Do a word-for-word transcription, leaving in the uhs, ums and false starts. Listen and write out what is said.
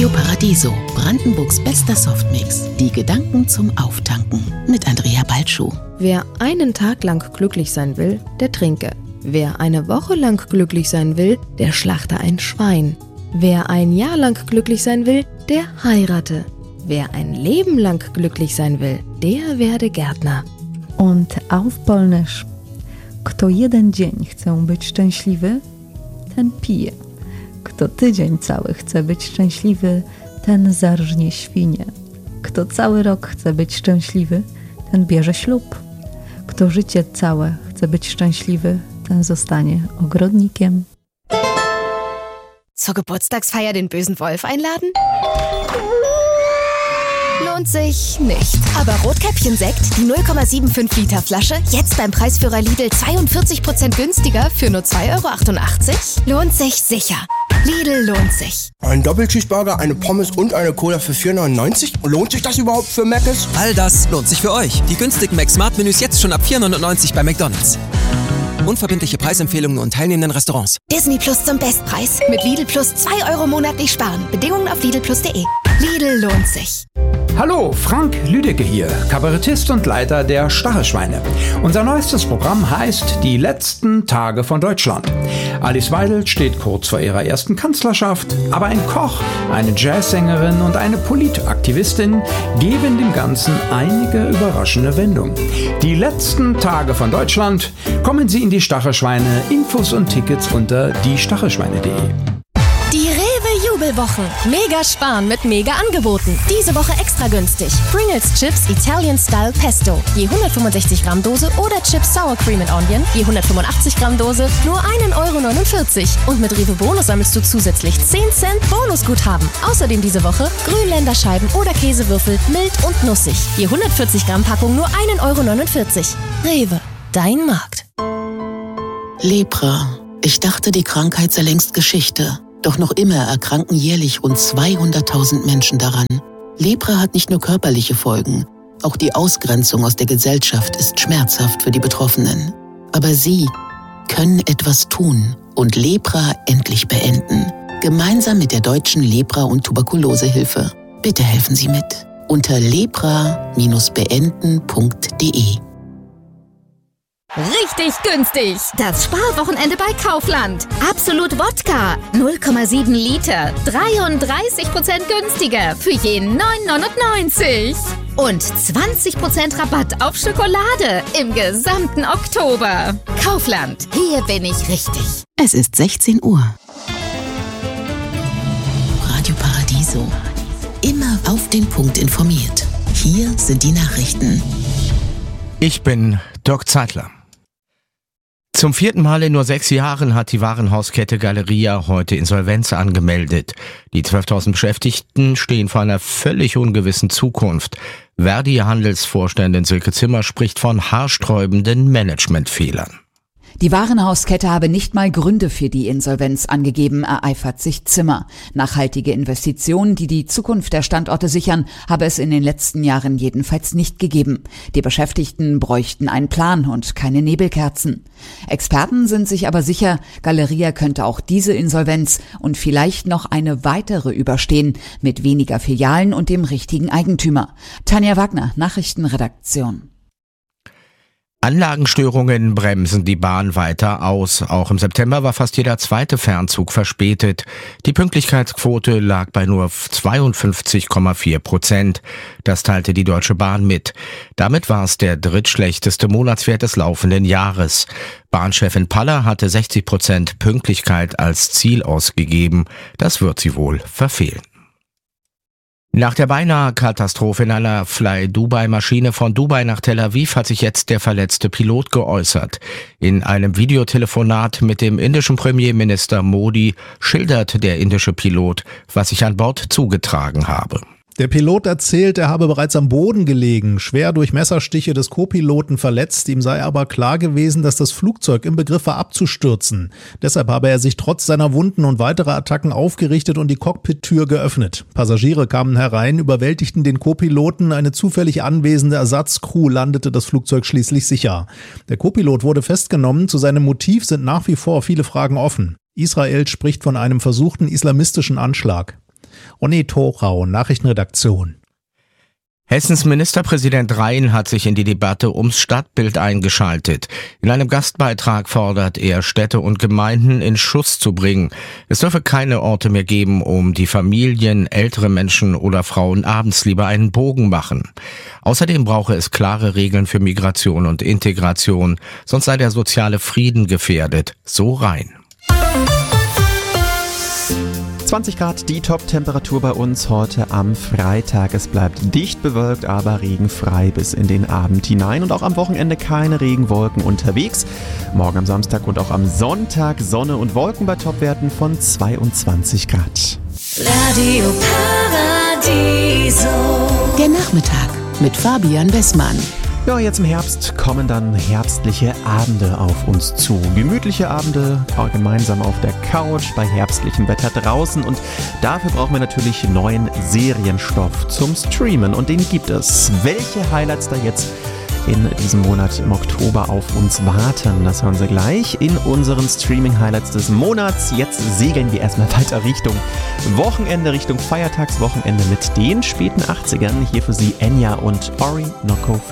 Radio Paradiso, Brandenburgs bester Softmix. Die Gedanken zum Auftanken mit Andrea Balschuh. Wer einen Tag lang glücklich sein will, der trinke. Wer eine Woche lang glücklich sein will, der schlachte ein Schwein. Wer ein Jahr lang glücklich sein will, der heirate. Wer ein Leben lang glücklich sein will, der werde Gärtner. Und auf Polnisch. Kto jeden dzień chce być szczęśliwy, ten pije. Kto tydzień cały chce być szczęśliwy, ten zarżnie świnie. Kto cały rok chce być szczęśliwy, ten bierze ślub. Kto życie całe chce być szczęśliwy, ten zostanie ogrodnikiem. Zur Geburtstagsfeier den bösen Wolf einladen? Lohnt sich nicht. Aber Rotkäppchen-Sekt, die null Komma fünfundsiebzig Liter Flasche, jetzt beim Preisführer Lidl zweiundvierzig Prozent günstiger für nur zwei Euro achtundachtzig? Lohnt sich sicher. Lidl lohnt sich. Ein Doppelcheeseburger, eine Pommes und eine Cola für vier neunundneunzig? Lohnt sich das überhaupt für Mc's? All das lohnt sich für euch. Die günstigen Mac-Smart-Menüs jetzt schon ab vier neunundneunzig bei McDonald's. Unverbindliche Preisempfehlungen und teilnehmenden Restaurants. Disney Plus zum Bestpreis. Mit Lidl Plus zwei Euro monatlich sparen. Bedingungen auf lidl plus punkt de. Lidl lohnt sich. Hallo, Frank Lüdecke hier, Kabarettist und Leiter der Stachelschweine. Unser neuestes Programm heißt Die letzten Tage von Deutschland. Alice Weidel steht kurz vor ihrer ersten Kanzlerschaft, aber ein Koch, eine Jazzsängerin und eine Politaktivistin geben dem Ganzen einige überraschende Wendungen. Die letzten Tage von Deutschland. Kommen Sie in die Stachelschweine. Infos und Tickets unter die stachelschweine punkt de. Die Rewe-Jubelwochen. Mega sparen mit Mega-Angeboten. Diese Woche extra günstig. Pringles Chips Italian Style Pesto. Je hundertfünfundsechzig Gramm Dose oder Chips Sour Cream and Onion. Je hundertfünfundachtzig Gramm Dose nur ein Euro neunundvierzig. Und mit Rewe Bonus sammelst du zusätzlich zehn Cent Bonusguthaben. Außerdem diese Woche Grünländerscheiben oder Käsewürfel mild und nussig. Je hundertvierzig Gramm Packung nur ein Euro neunundvierzig. Rewe, dein Markt. Lepra. Ich dachte, die Krankheit sei längst Geschichte. Doch noch immer erkranken jährlich rund zweihunderttausend Menschen daran. Lepra hat nicht nur körperliche Folgen, auch die Ausgrenzung aus der Gesellschaft ist schmerzhaft für die Betroffenen. Aber Sie können etwas tun und Lepra endlich beenden. Gemeinsam mit der Deutschen Lepra- und Tuberkulosehilfe. Bitte helfen Sie mit. Unter lepra beenden punkt de. Richtig günstig! Das Sparwochenende bei Kaufland. Absolut Wodka, null Komma sieben Liter, dreiunddreißig Prozent günstiger für je neun neunundneunzig. Und zwanzig Prozent Rabatt auf Schokolade im gesamten Oktober. Kaufland, hier bin ich richtig. Es ist sechzehn Uhr. Radio Paradiso. Immer auf den Punkt informiert. Hier sind die Nachrichten. Ich bin Dirk Zeitler. Zum vierten Mal in nur sechs Jahren hat die Warenhauskette Galeria heute Insolvenz angemeldet. Die zwölftausend Beschäftigten stehen vor einer völlig ungewissen Zukunft. Verdi-Handelsvorständin Silke Zimmer spricht von haarsträubenden Managementfehlern. Die Warenhauskette habe nicht mal Gründe für die Insolvenz angegeben, ereifert sich Zimmer. Nachhaltige Investitionen, die die Zukunft der Standorte sichern, habe es in den letzten Jahren jedenfalls nicht gegeben. Die Beschäftigten bräuchten einen Plan und keine Nebelkerzen. Experten sind sich aber sicher, Galeria könnte auch diese Insolvenz und vielleicht noch eine weitere überstehen, mit weniger Filialen und dem richtigen Eigentümer. Tanja Wagner, Nachrichtenredaktion. Anlagenstörungen bremsen die Bahn weiter aus. Auch im September war fast jeder zweite Fernzug verspätet. Die Pünktlichkeitsquote lag bei nur zweiundfünfzig Komma vier Prozent. Das teilte die Deutsche Bahn mit. Damit war es der drittschlechteste Monatswert des laufenden Jahres. Bahnchefin Paller hatte sechzig Prozent Pünktlichkeit als Ziel ausgegeben. Das wird sie wohl verfehlen. Nach der beinahe Katastrophe in einer Fly-Dubai-Maschine von Dubai nach Tel Aviv hat sich jetzt der verletzte Pilot geäußert. In einem Videotelefonat mit dem indischen Premierminister Modi schildert der indische Pilot, was sich an Bord zugetragen habe. Der Pilot erzählt, er habe bereits am Boden gelegen, schwer durch Messerstiche des Co-Piloten verletzt. Ihm sei aber klar gewesen, dass das Flugzeug im Begriff war abzustürzen. Deshalb habe er sich trotz seiner Wunden und weiterer Attacken aufgerichtet und die Cockpit-Tür geöffnet. Passagiere kamen herein, überwältigten den Co-Piloten. Eine zufällig anwesende Ersatzcrew landete das Flugzeug schließlich sicher. Der Co-Pilot wurde festgenommen. Zu seinem Motiv sind nach wie vor viele Fragen offen. Israel spricht von einem versuchten islamistischen Anschlag. Onni Thorau, Nachrichtenredaktion. Hessens Ministerpräsident Rhein hat sich in die Debatte ums Stadtbild eingeschaltet. In einem Gastbeitrag fordert er, Städte und Gemeinden in Schuss zu bringen. Es dürfe keine Orte mehr geben, um die Familien, ältere Menschen oder Frauen abends lieber einen Bogen machen. Außerdem brauche es klare Regeln für Migration und Integration, sonst sei der soziale Frieden gefährdet. So Rhein. zwanzig Grad, die Top-Temperatur bei uns heute am Freitag. Es bleibt dicht bewölkt, aber regenfrei bis in den Abend hinein. Und auch am Wochenende keine Regenwolken unterwegs. Morgen am Samstag und auch am Sonntag Sonne und Wolken bei Topwerten von zweiundzwanzig Grad. Radio Paradiso. Der Nachmittag mit Fabian Bessmann. Ja, jetzt im Herbst kommen dann herbstliche Abende auf uns zu. Gemütliche Abende, gemeinsam auf der Couch, bei herbstlichem Wetter draußen. Und dafür brauchen wir natürlich neuen Serienstoff zum Streamen. Und den gibt es. Welche Highlights da jetzt in diesem Monat im Oktober auf uns warten, das hören Sie gleich in unseren Streaming-Highlights des Monats. Jetzt segeln wir erstmal weiter Richtung Wochenende, Richtung Feiertagswochenende mit den späten achtzigern. Hier für Sie Enya und Orinoco